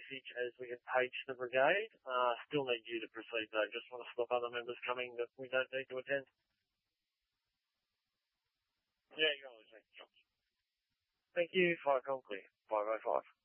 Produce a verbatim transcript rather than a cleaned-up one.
message as we had paged the brigade. Uh, still need you to proceed though. Just want to stop other members coming that we don't need to attend. Yeah, you're on the same. Thank you. Fire com clear. five oh five.